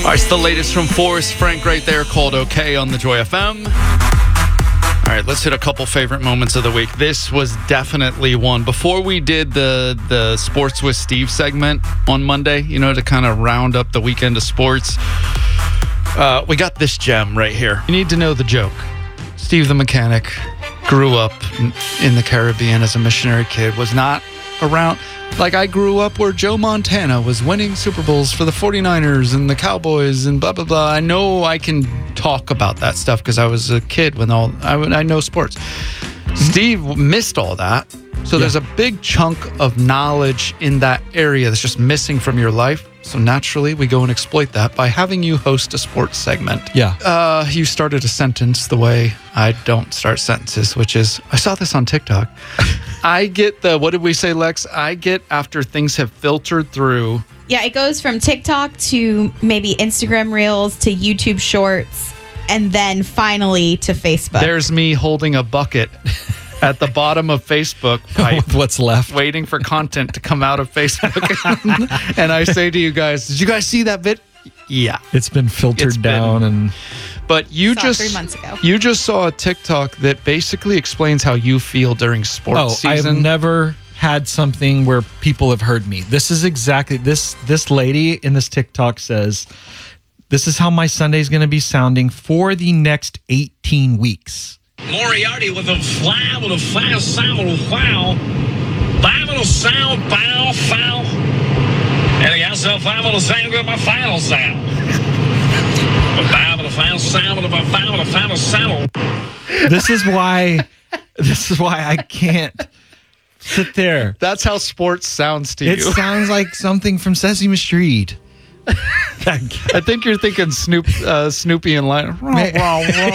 All right, it's the latest from Forrest Frank right there, called OK on the Joy FM. All right, let's hit a couple favorite moments of the week. This was definitely one. Before we did the Sports with Steve segment on Monday, to kind of round up the weekend of sports, we got this gem right here. You need to know the joke. Steve the mechanic grew up in the Caribbean as a missionary kid, was not around. Like, I grew up where Joe Montana was winning Super Bowls for the 49ers and the Cowboys and blah, blah, blah. I know I can talk about that stuff because I was a kid when I know sports. Steve missed all that. So there's a big chunk of knowledge in that area that's just missing from your life. So naturally, we go and exploit that by having you host a sports segment. Yeah. You started a sentence the way I don't start sentences, which is, I saw this on TikTok. I get what did we say, Lex? I get after things have filtered through. Yeah, it goes from TikTok to maybe Instagram Reels to YouTube Shorts, and then finally to Facebook. There's me holding a bucket at the bottom of Facebook pipe, What's left? waiting for content to come out of Facebook. And I say to you guys, did you guys see that bit? Yeah. It's been filtered down. But you Saw it 3 months ago. You just saw a TikTok that basically explains how you feel during sports season. I've never had something where people have heard me. This is exactly this lady in this TikTok says, this is how my Sunday is going to be sounding for the next 18 weeks. Moriarty with a fly, with a fast sound, with a foul. Five with a sound, foul. And he got himself five with a sound, with my final sound. A five with a final sound, with a five with a final sound. This is why I can't sit there. That's how sports sounds to It you. sounds like something from Sesame Street. I think you're thinking Snoopy and Lion.